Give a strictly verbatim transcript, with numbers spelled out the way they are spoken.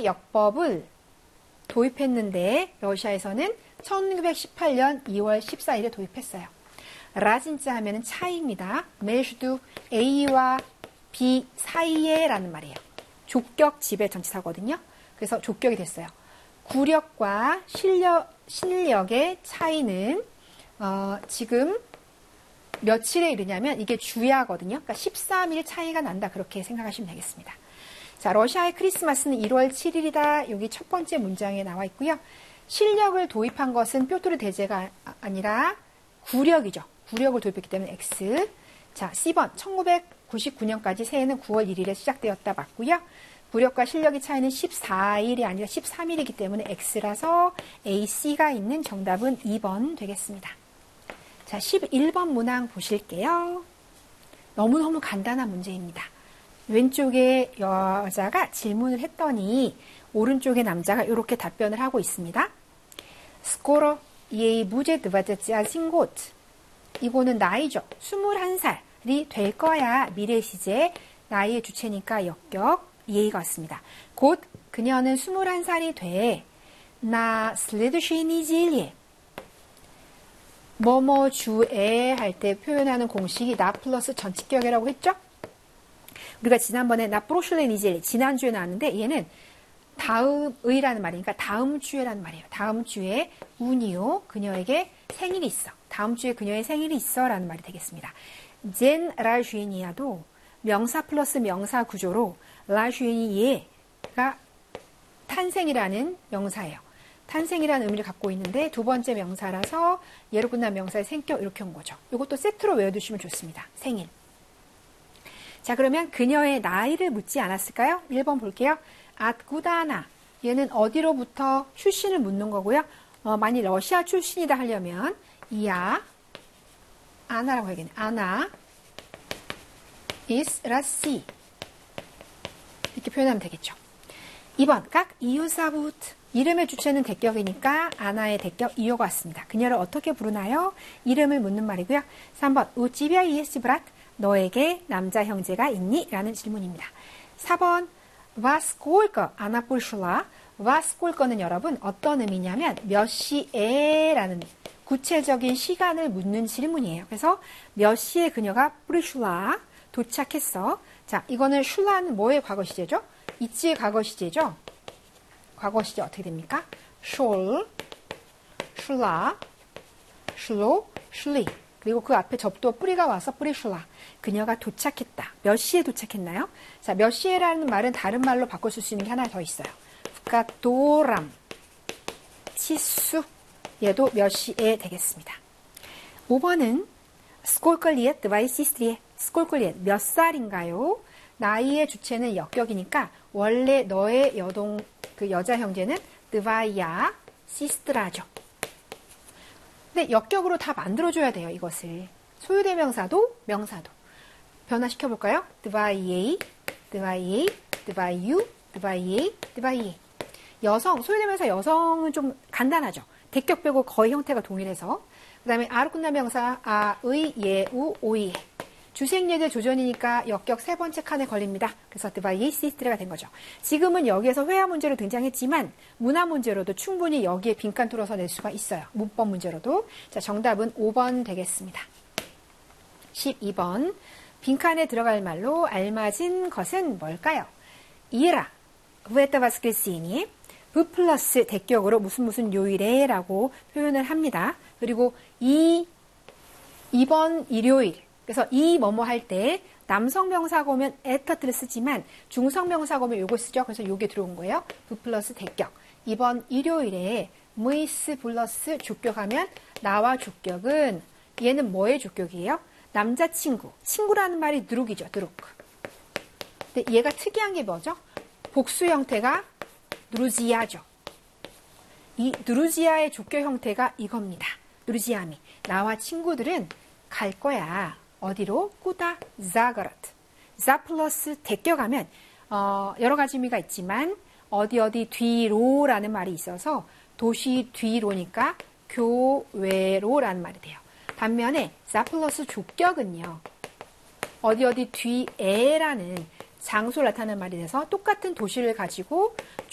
역법을 도입했는데 러시아에서는 천구백십팔 년 이월 십사일에 도입했어요. 라진자 하면은 차이입니다. 메슈두 A와 B 사이에 라는 말이에요. 족격 지배 전치사거든요. 그래서 족격이 됐어요. 구력과 실력, 실력의 차이는 어, 지금 며칠에 이르냐면 이게 주야거든요. 그러니까 십삼 일 차이가 난다. 그렇게 생각하시면 되겠습니다. 자, 러시아의 크리스마스는 일월 칠일이다. 여기 첫 번째 문장에 나와 있고요. 실력을 도입한 것은 뾰토르 대제가 아니라 구력이죠. 구력을 도입했기 때문에 X. 자, 씨 번 천구백구십구 년까지 새해는 구월 일일에 시작되었다. 맞고요. 구력과 실력의 차이는 십사 일이 아니라 십삼 일이기 때문에 X라서 A, C가 있는 정답은 이 번 되겠습니다. 자, 십일 번 문항 보실게요. 너무너무 간단한 문제입니다. 왼쪽에 여자가 질문을 했더니 오른쪽에 남자가 이렇게 답변을 하고 있습니다. 스코로 예이 무제 드바제지 아신곳. 이거는 나이죠. 스물한 살이 될 거야. 미래 시제. 나이의 주체니까 역격. 예의가 왔습니다. 곧 그녀는 스물한 살이 돼. 나 슬레드시 니질예. 뭐뭐 주에 할 때 표현하는 공식이 나 플러스 전치격이라고 했죠? 우리가 지난번에 나 프로슐레 니질예 지난주에 나왔는데 얘는 다음의라는 말이니까 다음 주에라는 말이에요. 다음 주에 운이요. 그녀에게 생일이 있어. 다음 주에 그녀의 생일이 있어 라는 말이 되겠습니다. 젠 라주이니아도 명사 플러스 명사 구조로 라주이니에가 탄생이라는 명사예요. 탄생이라는 의미를 갖고 있는데 두 번째 명사라서 예로 끝난 명사의 생격 이렇게 온 거죠. 이것도 세트로 외워두시면 좋습니다. 생일. 자, 그러면 그녀의 나이를 묻지 않았을까요? 일 번 볼게요. 앗구다나. 얘는 어디로부터 출신을 묻는 거고요. 어, 만일 러시아 출신이다 하려면 이야 아나라고 해야겠네. 아나 is 라시 이렇게 표현하면 되겠죠. 이 번 각 이유사부트. 이름의 주체는 대격이니까 아나의 대격 이유가 왔습니다. 그녀를 어떻게 부르나요? 이름을 묻는 말이고요. 삼 번 우찌비아 이에스 브랏. 너에게 남자 형제가 있니? 라는 질문입니다. 사 번 와스콜거 아나폴슐라. 와스콜거는 여러분 어떤 의미냐면 몇 시에 라는 구체적인 시간을 묻는 질문이에요. 그래서 몇 시에 그녀가 프리슐라 도착했어. 자, 이거는 슐라는 뭐의 과거 시제죠? 있지의 과거 시제죠? 과거 시제 어떻게 됩니까? 숄, 슐라, 슐로, 슐리. 그리고 그 앞에 접두어 뿌리가 와서 뿌리슐라. 그녀가 도착했다. 몇 시에 도착했나요? 자, 몇 시에라는 말은 다른 말로 바꿔 쓸 수 있는 게 하나 더 있어요. 부카도람, 치수. 얘도 몇 시에 되겠습니다. 오 번은 스콜컬리엣 드바이시스트리에. 스콜컬리엣 몇 살인가요? 나이의 주체는 역격이니까 원래 너의 여동 그 여자 형제는 드바이야 시스트라죠. 근데 역격으로 다 만들어줘야 돼요. 이것을 소유대명사도 명사도 변화시켜 볼까요? 드바이에이, 드바이에이, 드바이유, 드바이에이, 드바이에. 여성 소유대명사 여성은 좀 간단하죠. 대격 빼고 거의 형태가 동일해서. 그 다음에 아로 끝난 명사 아의, 예, 우, 오이. 주생예제 조전이니까 역격 세 번째 칸에 걸립니다. 그래서 드바이에 시스트레가 된 거죠. 지금은 여기에서 회화 문제로 등장했지만 문화 문제로도 충분히 여기에 빈칸 뚫어서 낼 수가 있어요. 문법 문제로도. 자, 정답은 오 번 되겠습니다. 십이 번 빈칸에 들어갈 말로 알맞은 것은 뭘까요? 이라 후에타바스크리시니 브 플러스 대격으로 무슨 무슨 요일에 라고 표현을 합니다. 그리고 이 이번 일요일 그래서 이 뭐뭐 할 때 남성 명사가 오면 에터트를 쓰지만 중성 명사가 오면 요거 쓰죠. 그래서 요게 들어온 거예요. 브 플러스 대격. 이번 일요일에 무이스 플러스 주격하면 나와 주격은 얘는 뭐의 주격이에요? 남자친구. 친구라는 말이 누룩이죠. 누룩. 근데 얘가 특이한 게 뭐죠? 복수 형태가 누루지아죠. 이 누루지아의 주격 형태가 이겁니다. 누루지아미. 나와 친구들은 갈 거야. 어디로? 꾸다 자가라트. 자 플러스 대격하면 어, 여러 가지 의미가 있지만 어디 어디 뒤로라는 말이 있어서 도시 뒤로니까 교외로라는 말이 돼요. 반면에 자 플러스 족격은요. 어디 어디 뒤에라는 장소를 나타내는 말이 돼서 똑같은 도시를 가지고